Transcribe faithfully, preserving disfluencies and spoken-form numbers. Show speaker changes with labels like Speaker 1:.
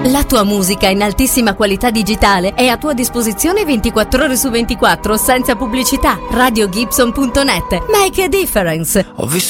Speaker 1: La tua musica in altissima qualità digitale è a tua disposizione ventiquattro ore su ventiquattro senza pubblicità. radio gibson punto net. Make a difference.
Speaker 2: Ho visto